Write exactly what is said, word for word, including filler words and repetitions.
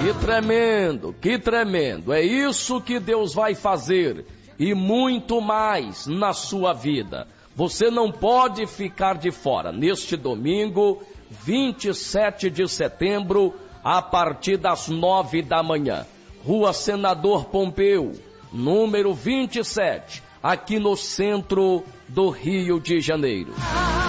Que tremendo, que tremendo. É isso que Deus vai fazer e muito mais na sua vida. Você não pode ficar de fora. Neste domingo, vinte e sete de setembro, a partir das nove da manhã. Rua Senador Pompeu, número vinte e sete, aqui no centro do Rio de Janeiro.